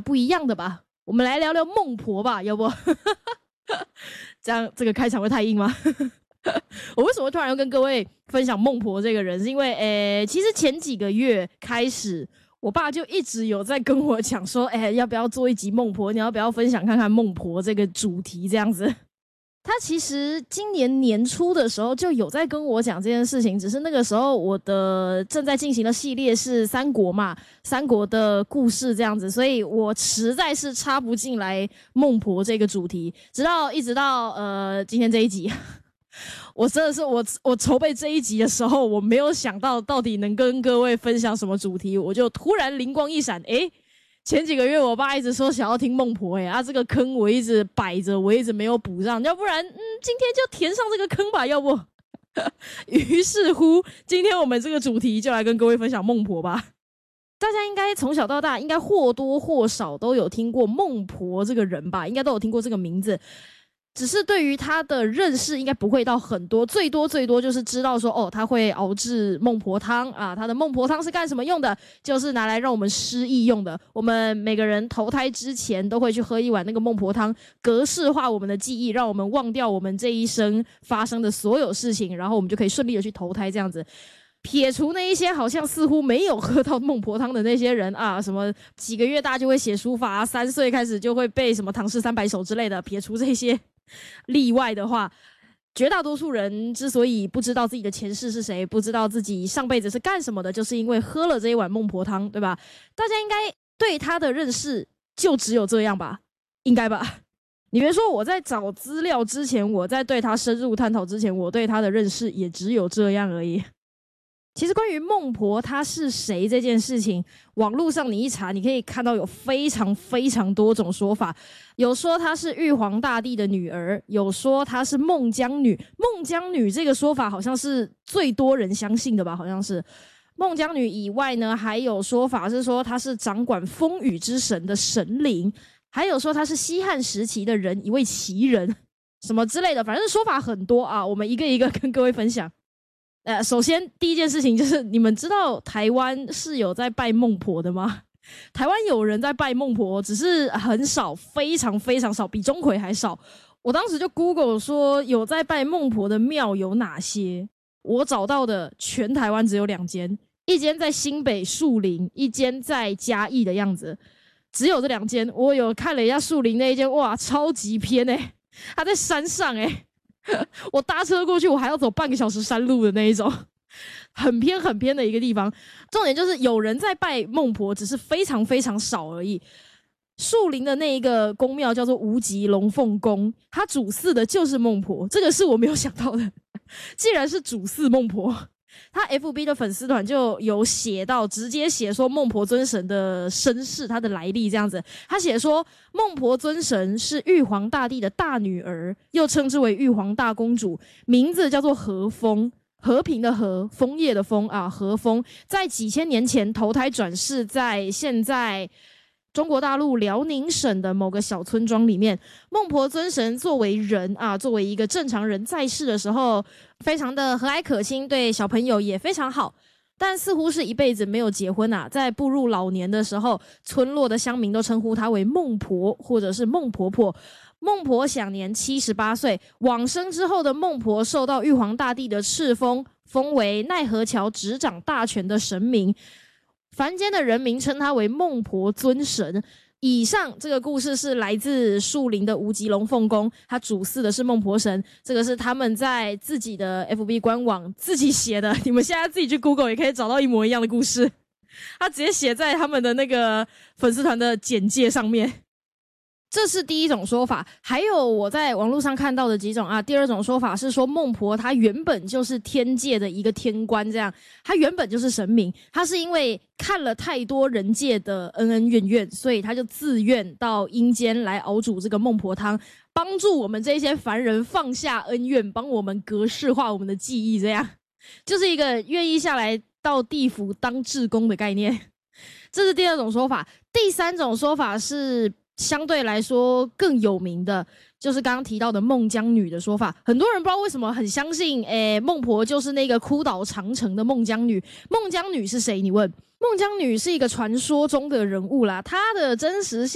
不一样的吧。我们来聊聊孟婆吧，要不这样这个开场会太硬吗？我为什么突然要跟各位分享孟婆这个人，是因为其实前几个月开始我爸就一直有在跟我讲说要不要做一集孟婆，你要不要分享看看孟婆这个主题这样子。他其实今年年初的时候就有在跟我讲这件事情，只是那个时候我的正在进行的系列是三国嘛，三国的故事这样子，所以我实在是插不进来孟婆这个主题，一直到今天这一集。我真的是我筹备这一集的时候，我没有想到到底能跟各位分享什么主题，我就突然灵光一闪，前几个月我爸一直说想要听孟婆这个坑我一直摆着，我一直没有补上，要不然今天就填上这个坑吧，要不于是乎今天我们这个主题就来跟各位分享孟婆吧。大家应该从小到大应该或多或少都有听过孟婆这个人吧，应该都有听过这个名字，只是对于他的认识应该不会到很多，最多就是知道说他会熬制孟婆汤啊，他的孟婆汤是干什么用的，就是拿来让我们失忆用的。我们每个人投胎之前都会去喝一碗那个孟婆汤，格式化我们的记忆，让我们忘掉我们这一生发生的所有事情，然后我们就可以顺利的去投胎这样子。撇除那一些好像似乎没有喝到孟婆汤的那些人啊，什么几个月大就会写书法3岁开始就会背什么唐诗300首之类的，撇除这些例外的话，绝大多数人之所以不知道自己的前世是谁，不知道自己上辈子是干什么的，就是因为喝了这一碗孟婆汤，对吧？大家应该对他的认识就只有这样吧，应该吧。你别说我在找资料之前，我在对他深入探讨之前，我对他的认识也只有这样而已。其实关于孟婆她是谁这件事情，网络上你一查，你可以看到有非常非常多种说法，有说她是玉皇大帝的女儿，有说她是孟姜女。孟姜女这个说法好像是最多人相信的吧，好像是。孟姜女以外呢，还有说法是说她是掌管风雨之神的神灵，还有说她是西汉时期的人，一位奇人什么之类的，反正说法很多啊，我们一个一个跟各位分享。首先第一件事情就是你们知道台湾是有在拜孟婆的吗？台湾有人在拜孟婆，只是很少，非常非常少，比钟馗还少。我当时就 Google 说有在拜孟婆的庙有哪些，我找到的全台湾只有2间，一间在新北树林，一间在嘉义的样子，只有这2间。我有看了一下树林那一间，哇，超级偏它在山上我搭车过去我还要走半个小时山路的那一种，很偏很偏的一个地方。重点就是有人在拜孟婆，只是非常非常少而已。树林的那一个宫庙叫做无极龙凤宫，它主祀的就是孟婆，这个是我没有想到的。既然是主祀孟婆，他 FB 的粉丝团就有写到，直接写说孟婆尊神的身世，他的来历这样子。他写说孟婆尊神是玉皇大帝的大女儿，又称之为玉皇大公主，名字叫做和风，和平的和，枫叶的枫啊，和风。在几千年前投胎转世在现在中国大陆辽宁省的某个小村庄里面。孟婆尊神作为人啊，作为一个正常人在世的时候，非常的和蔼可亲，对小朋友也非常好，但似乎是一辈子没有结婚啊。在步入老年的时候，村落的乡民都称呼她为孟婆或者是孟婆婆。孟婆享年78岁，往生之后的孟婆受到玉皇大帝的敕封，封为奈何桥执掌大权的神明，凡间的人民称她为孟婆尊神。以上这个故事是来自树林的无极龙凤宫，它主祀的是孟婆神，这个是他们在自己的 FB 官网自己写的，你们现在自己去 Google 也可以找到一模一样的故事，他直接写在他们的那个粉丝团的简介上面。这是第一种说法，还有我在网络上看到的几种啊。第二种说法是说孟婆她原本就是天界的一个天官，这样她原本就是神明，她是因为看了太多人界的恩恩怨怨，所以她就自愿到阴间来熬煮这个孟婆汤，帮助我们这些凡人放下恩怨，帮我们格式化我们的记忆，这样就是一个愿意下来到地府当志工的概念。这是第二种说法。第三种说法是相对来说更有名的，就是刚刚提到的孟姜女的说法。很多人不知道为什么很相信孟婆就是那个哭倒长城的孟姜女。孟姜女是谁？你问。孟姜女是一个传说中的人物啦，她的真实